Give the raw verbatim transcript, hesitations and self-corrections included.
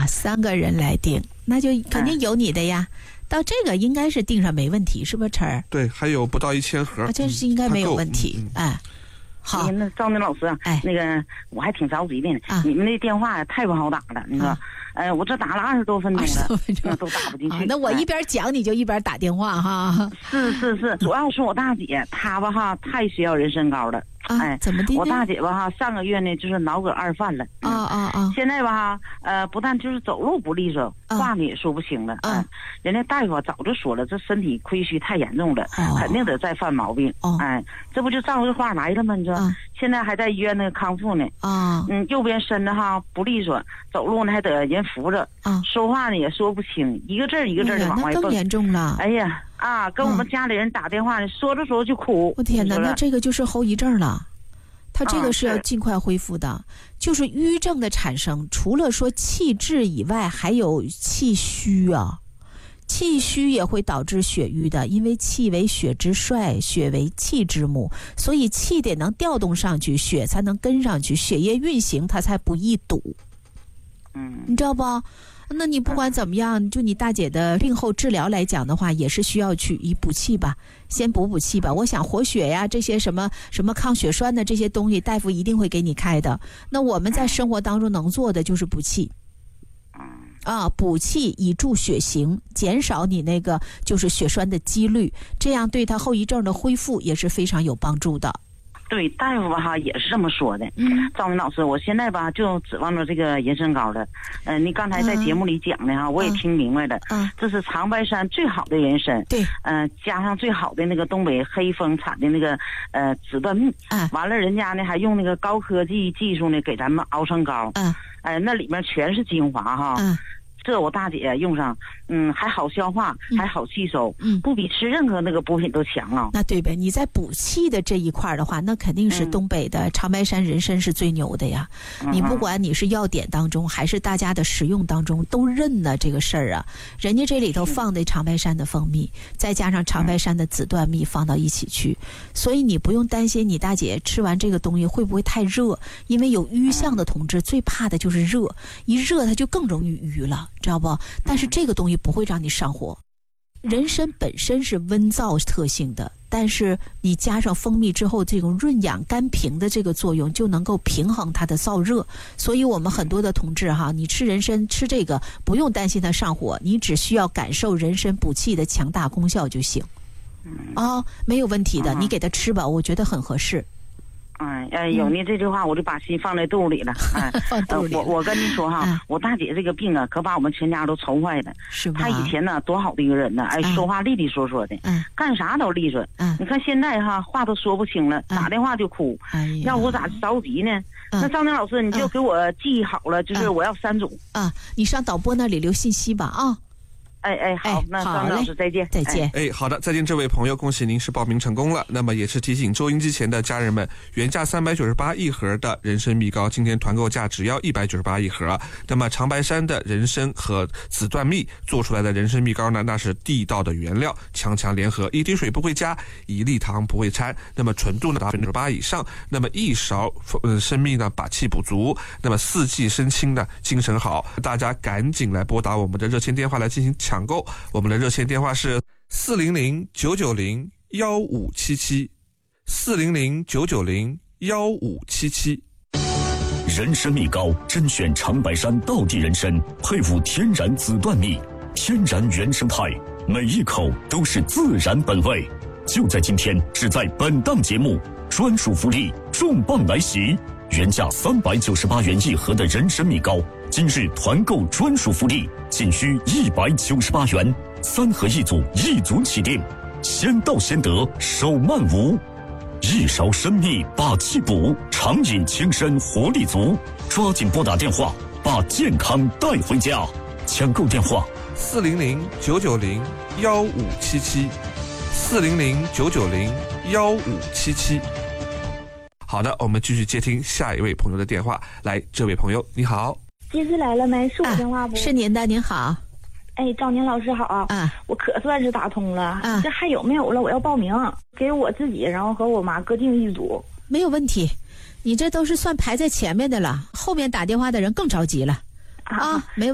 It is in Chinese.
啊，三个人来订，那就肯定有你的呀。嗯，到这个应该是订上没问题，是不是陈儿？ 对，还有不到一千盒， 啊，这是应该没有问题。嗯嗯、哎，好。 那赵宁老师，哎，那个我还挺着急的呢。啊、你们那电话太不好打了，你说，啊、呃，我这打了二十多分钟了，那都打不进去、 啊。那我一边讲你就一边打电话哈。 是是是，主要是我大姐她吧哈，太需要人参膏了。 啊、哎，怎么的？ 我大姐吧哈，上个月呢就是脑梗二犯了。 啊啊啊！ 现在吧哈，呃，不但就是走路不利索，啊、话呢也说不清了。啊，人家大夫早就说了，这身体亏虚太严重了，哦、肯定得再犯毛病。哦，哎，这不就照着话来了吗？你说，啊、现在还在医院那个康复呢。啊，嗯，右边身子哈不利索，走路呢还得人扶着。啊，说话呢也说不清，一个字儿一个字儿的往外蹦。 那更严重了。 哎呀！啊，跟我们家里人打电话呢，说着说着就哭。 我天哪，那这个就是后遗症了，他这个是要尽快恢复的。啊、是就是瘀症的产生，除了说气滞以外，还有气虚啊。气虚也会导致血瘀的，因为气为血之帅，血为气之母，所以气得能调动上去，血才能跟上去，血液运行它才不易堵。 嗯， 你知道不？那你不管怎么样，就你大姐的病后治疗来讲的话，也是需要去以补气吧，先补补气吧。我想活血呀，这些什么什么抗血栓的这些东西，大夫一定会给你开的。那我们在生活当中能做的就是补气，啊，补气以助血行，减少你那个就是血栓的几率，这样对他后遗症的恢复也是非常有帮助的。 对，大夫吧哈也是这么说的。嗯，赵明老师，我现在吧就指望着这个人参膏了。嗯、呃，你刚才在节目里讲的哈，嗯、我也听明白了。嗯，这是长白山最好的人参。对。嗯、呃，加上最好的那个东北黑风产的那个呃紫段蜜。嗯。完了，人家呢还用那个高科技技术呢给咱们熬成膏。嗯。哎、呃，那里面全是精华哈。嗯。这我大姐用上，嗯，还好消化，嗯、还好吸收，嗯，不比吃任何那个补品都强啊。 那对呗，你在补气的这一块的话，那肯定是东北的长白山人参是最牛的呀。嗯、你不管你是药典当中，还是大家的食用当中，都认呢这个事儿啊。人家这里头放的长白山的蜂蜜，嗯、再加上长白山的紫段蜜放到一起去，所以你不用担心你大姐吃完这个东西会不会太热，因为有瘀象的同志最怕的就是热，一热它就更容易瘀了。知道不？但是这个东西不会让你上火。人参本身是温燥特性的，但是你加上蜂蜜之后，这种润养肝平的这个作用就能够平衡它的燥热。所以我们很多的同志哈，你吃人参吃这个不用担心它上火，你只需要感受人参补气的强大功效就行。啊、哦，没有问题的，你给它吃吧，我觉得很合适。 哎，呃，有你这句话，我就把心放在肚里了。哎， 放肚里了。 呃、我我跟你说哈，嗯、我大姐这个病啊，可把我们全家都愁坏了。 是吧？ 她以前呢，多好的一个人呢，哎，说话利利索索的，嗯，干啥都利索。嗯，你看现在哈，话都说不清了，打电话就哭。哎呀，要我咋着急呢？嗯、那赵宁老师，你就给我记好了，嗯、就是我要三种。 啊，你上导播那里留信息吧啊。 哎哎好，那张老师再见， 再见。 哎，好的，再见，这位朋友，恭喜您是报名成功了。那么也是提醒收音机前的家人们，原价三百九十八一盒的人参蜜膏，今天团购价只要一百九十八一盒。那么长白山的人参和紫段蜜做出来的人参蜜膏呢，那是地道的原料，强强联合，一滴水不会加，一粒糖不会掺，那么纯度呢达百分之八以上。那么一勺呃参蜜呢，把气补足，那么四季身轻呢，精神好。大家赶紧来拨打我们的热线电话来进行抢。抢购，我们的热线电话是四零零九九零幺五七七，四零零九九零幺五七七。 人参蜜膏甄选长白山道地人参，配伍天然紫段蜜，天然原生态，每一口都是自然本味。就在今天，只在本档节目，专属福利重磅来袭！原价三百九十八元一盒的人参蜜膏，今日团购专属福利，仅需一百九十八元，三盒一组，一组起订，先到先得，手慢无。一勺参蜜把气补，长饮轻身活力足，抓紧拨打电话，把健康带回家。抢购电话： 四零零九九零幺五七七，四零零九九零幺五七七。好的，我们继续接听下一位朋友的电话。来，这位朋友你好。 机子来了没？是我电话不？ 啊、是您的，您好。 哎，赵宁老师好啊！我可算是打通了啊！这还有没有了？我要报名，给我自己，然后和我妈各订一组。 没有问题，你这都是算排在前面的了，后面打电话的人更着急了啊！没有。